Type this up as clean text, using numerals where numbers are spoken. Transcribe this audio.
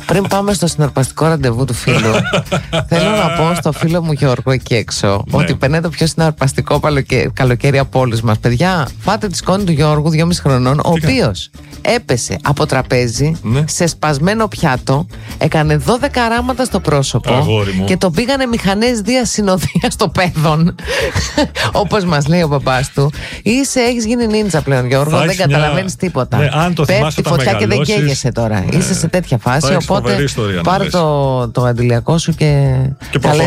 Πριν πάμε στο συναρπαστικό ραντεβού του φίλου, θέλω να πω στο φίλο μου Γιώργο εκεί έξω ότι παίρνει το πιο συναρπαστικό καλοκαίρι από όλους μας. Παιδιά, φάτε τη σκόνη του Γιώργου 2,5 χρονών, ο οποίος έπεσε από τραπέζι σε σπασμένο πιάτο, έκανε 12 ράματα στο πρόσωπο και το πήγανε μηχανές διασυνοδείας στο παιδόν. Όπως μας λέει ο μπαμπάς του. Έχεις γίνει νίντζα πλέον, Γιώργο, δεν καταλαβαίνεις τίποτα. Πέφτει φωτιά και δεν καίγεσαι τώρα. Είσαι σε τέτοια φάση, οπότε πάρε το αντιλιακό σου και